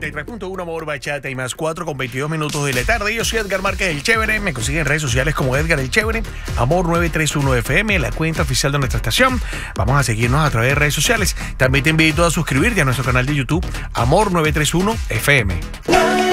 93.1 Amor Bachata y más 4:22 de la tarde. Yo soy Edgar Márquez el Chévere. Me consiguen en redes sociales como Edgar el Chévere, Amor 931 FM, la cuenta oficial de nuestra estación. Vamos a seguirnos a través de redes sociales. También te invito a suscribirte a nuestro canal de YouTube, Amor 931 FM.